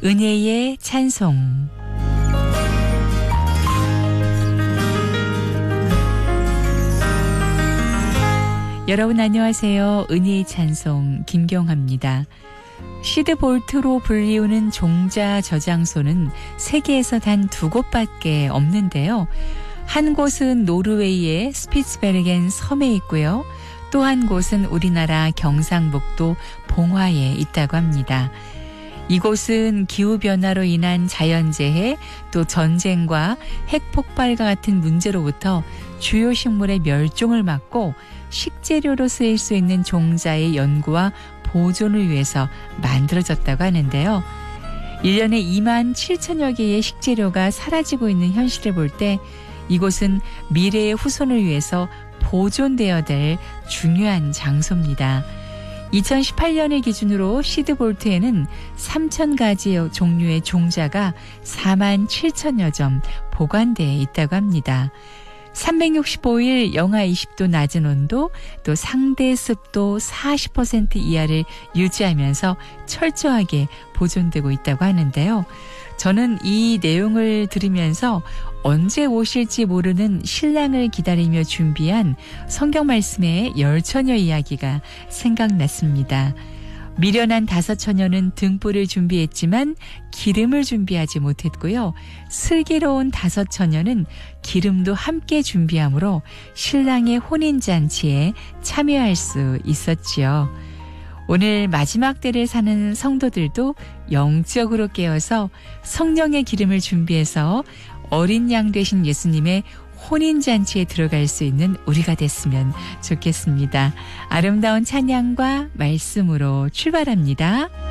은혜의 찬송. 여러분 안녕하세요. 은혜의 찬송 김경화입니다. 시드볼트로 불리우는 종자 저장소는 세계에서 단 2곳밖에 없는데요. 한 곳은 노르웨이의 스피츠베르겐 섬에 있고요. 또 한 곳은 우리나라 경상북도 봉화에 있다고 합니다. 이곳은 기후변화로 인한 자연재해, 또 전쟁과 핵폭발과 같은 문제로부터 주요 식물의 멸종을 막고 식재료로 쓰일 수 있는 종자의 연구와 보존을 위해서 만들어졌다고 하는데요. 1년에 2만 7천여 개의 식재료가 사라지고 있는 현실을 볼 때 이곳은 미래의 후손을 위해서 보존되어야 될 중요한 장소입니다. 2018년을 기준으로 시드볼트에는 3,000가지 종류의 종자가 4만 7천여 점 보관되어 있다고 합니다. 365일 영하 20도 낮은 온도, 또 상대 습도 40% 이하를 유지하면서 철저하게 보존되고 있다고 하는데요. 저는 이 내용을 들으면서 언제 오실지 모르는 신랑을 기다리며 준비한 성경 말씀의 열처녀 이야기가 생각났습니다. 미련한 5처녀는 등불을 준비했지만 기름을 준비하지 못했고요. 슬기로운 5처녀는 기름도 함께 준비하므로 신랑의 혼인잔치에 참여할 수 있었지요. 오늘 마지막 때를 사는 성도들도 영적으로 깨어서 성령의 기름을 준비해서 어린 양 되신 예수님의 혼인잔치에 들어갈 수 있는 우리가 됐으면 좋겠습니다. 아름다운 찬양과 말씀으로 출발합니다.